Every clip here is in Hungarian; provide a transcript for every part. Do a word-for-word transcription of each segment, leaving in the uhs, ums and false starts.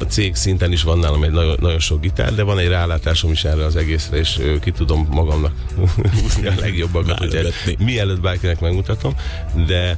a cég szinten is van nálam egy nagyon, nagyon sok gitár, de van egy rálátásom is erre az egészre, és ki tudom magamnak húzni a legjobbakat, hogy mielőtt bárkinek megmutatom, de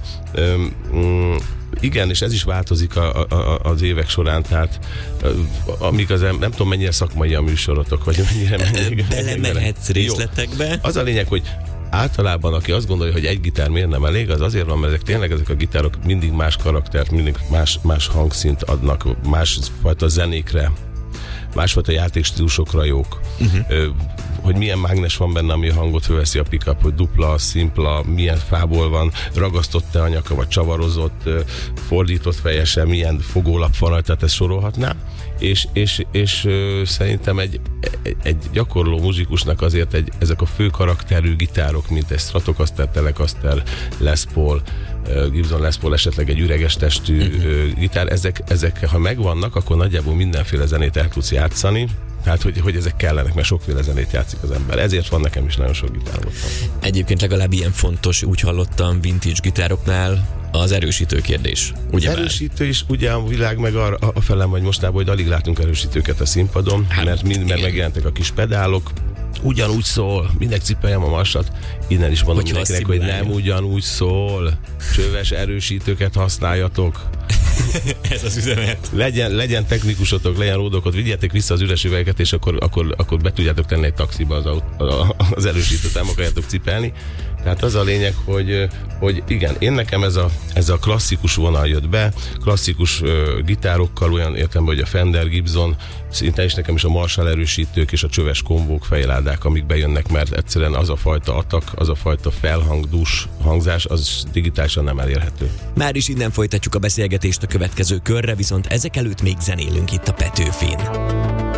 um, igen, és ez is változik a, a, az évek során, tehát amíg az, nem tudom mennyire szakmai a műsorotok, vagy mennyire... mennyire belemehetsz részletekbe. Jó. Az a lényeg, hogy általában, aki azt gondolja, hogy egy gitár miért nem elég, az azért van, mert ezek tényleg ezek a gitárok mindig más karaktert, mindig más, más hangszint adnak, másfajta zenékre, másfajta játékstílusokra jók. Uh-huh. Hogy milyen mágnes van benne, ami a hangot fölveszi a pickup, hogy dupla, szimpla, milyen fából van, ragasztott-e a nyaka, vagy csavarozott, fordított fejesen, milyen fogólap van, tehát ezt sorolhatnám. És, és, és szerintem egy, egy, egy gyakorló muzsikusnak azért egy, ezek a fő karakterű gitárok, mint egy Stratocaster, Telecaster, Les Paul, Gibson Les Paul, esetleg egy üreges testű uh-huh. gitár, ezek, ezek ha megvannak, akkor nagyjából mindenféle zenét el tudsz játszani. Tehát, hogy, hogy ezek kellenek, mert sokféle zenét játszik az ember. Ezért van nekem is nagyon sok gitárom. Egyébként legalább ilyen fontos, úgy hallottam, vintage gitároknál az erősítő kérdés. Ugye az erősítő is, ugye a világ meg arra a felem, hogy mostában, hogy alig látunk erősítőket a színpadon, hát, mert mind mert megjelentek a kis pedálok, ugyanúgy szól, mindegy cipeljem a marsat, innen is mondom mindenkinek, hogy nem ugyanúgy szól, csöves erősítőket használjatok. Ez az üzenet. Legyen, legyen technikusotok, legyen ródokot, vigyétek vissza az üres üvegeket, és akkor, akkor, akkor be tudjátok tenni egy taxiba az, az erősítőt, nem akarjátok cipelni. Tehát az a lényeg, hogy, hogy igen, én nekem ez a, ez a klasszikus vonal jött be, klasszikus uh, gitárokkal, olyan értem, hogy a Fender, Gibson, szinte is nekem is a Marshall erősítők és a csöves kombók, fejládák, amik bejönnek, mert egyszerűen az a fajta atak, az a fajta felhangdús hangzás, az digitálisan nem elérhető. Már is innen folytatjuk a beszélgetést a következő körre, viszont ezek előtt még zenélünk itt a Petőfin.